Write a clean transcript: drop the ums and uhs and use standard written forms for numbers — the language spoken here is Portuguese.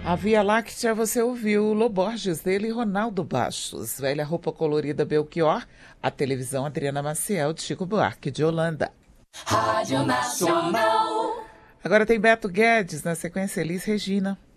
A Via Láctea você ouviu Loborges dele e Ronaldo Bastos. Velha Roupa Colorida Belchior. A televisão Adriana Maciel de Chico Buarque de Holanda. Rádio Nacional. Agora tem Beto Guedes, na sequência Elis Regina.